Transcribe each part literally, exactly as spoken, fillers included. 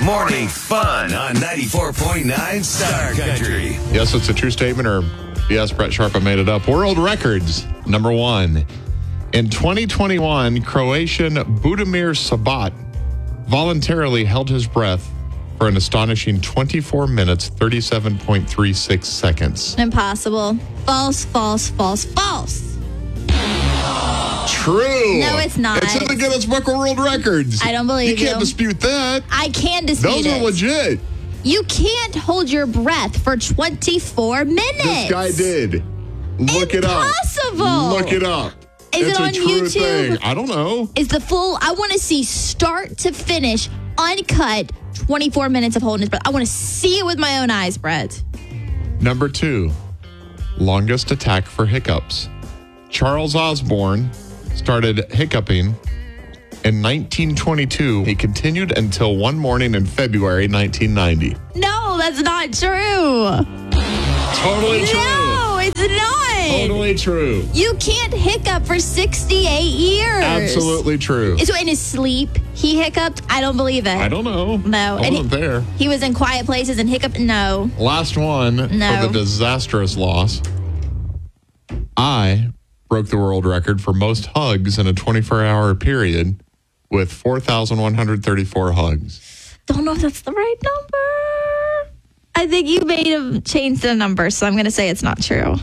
Morning fun on ninety-four point nine Star Country. Yes, it's a true statement, or yes, Brett Sharp, I made it up. World records, number one. In twenty twenty-one, Croatian Budimir Sabat voluntarily held his breath for an astonishing twenty-four minutes, thirty-seven point three six seconds. Impossible. False, false, false, false. True. No, it's not. It's in the Guinness Book of World Records. I don't believe you. you. can't dispute that. I can dispute Those it. are legit. You can't hold your breath for twenty-four minutes. This guy did. Look it up. Impossible. Look it up. Is it's it a on true YouTube? thing. I don't know. Is the full, I want to see start to finish, uncut, twenty-four minutes of holding his breath. I want to see it with my own eyes, Brett. Number two, longest attack for hiccups. Charles Osborne started hiccuping in nineteen twenty-two. He continued until one morning in February nineteen ninety. No, that's not true. Totally true. No, it's not. Totally true. You can't hiccup for sixty-eight years. Absolutely true. So in his sleep, he hiccuped? I don't believe it. I don't know. No. I And wasn't he, there. He was in quiet places and hiccuped? No. Last one No. for the disastrous loss. I broke the world record for most hugs in a twenty-four hour period with four thousand one hundred thirty-four hugs. Don't know if that's the right number. I think you made him change the number, so I'm going to say it's not true.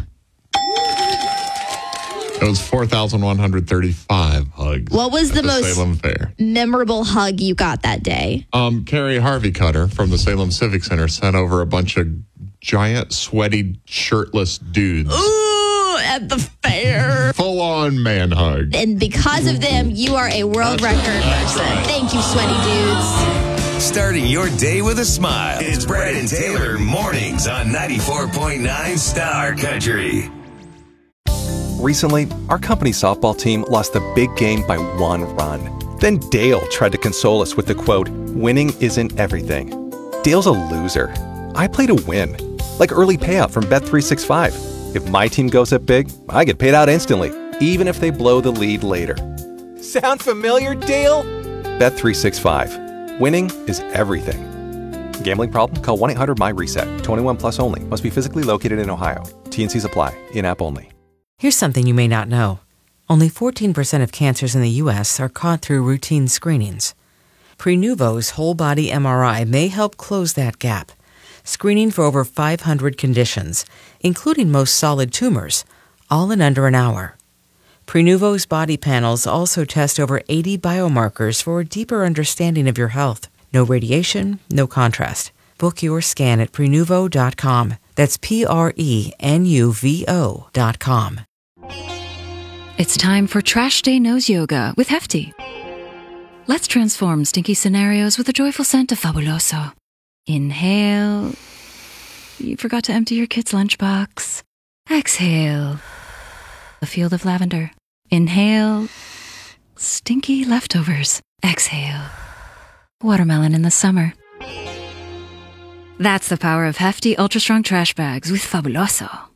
It was four thousand one hundred thirty-five hugs. What was at the most Salem Fair? memorable hug you got that day? Um, Carrie Harvey Cutter from the Salem Civic Center sent over a bunch of giant, sweaty, shirtless dudes. Ooh, at the fair. Full-on man hug. And because of them, you are a world That's record right. That's person. right. Thank you, sweaty dudes. Starting your day with a smile. It's Brett and Taylor mornings on ninety-four point nine Star Country. Recently, our company softball team lost a big game by one run. Then Dale tried to console us with the quote, "Winning isn't everything." Dale's a loser. I play to win. Like early payout from Bet three sixty-five. If my team goes up big, I get paid out instantly, even if they blow the lead later. Sound familiar, Dale? Bet three sixty-five. Winning is everything. Gambling problem? Call one eight hundred M Y reset. twenty-one plus only. Must be physically located in Ohio. T and Cs apply. In-app only. Here's something you may not know. Only fourteen percent of cancers in the U S are caught through routine screenings. Prenuvo's whole-body M R I may help close that gap, screening for over five hundred conditions, including most solid tumors, all in under an hour. Prenuvo's body panels also test over eighty biomarkers for a deeper understanding of your health. No radiation, no contrast. Book your scan at Prenuvo dot com. That's P R E N U V O dot com. It's time for Trash Day Nose Yoga with Hefty. Let's transform stinky scenarios with the joyful scent of Fabuloso. Inhale. You forgot to empty your kid's lunchbox. Exhale. A field of lavender. Inhale. Stinky leftovers. Exhale. Watermelon in the summer. That's the power of Hefty Ultra Strong Trash Bags with Fabuloso.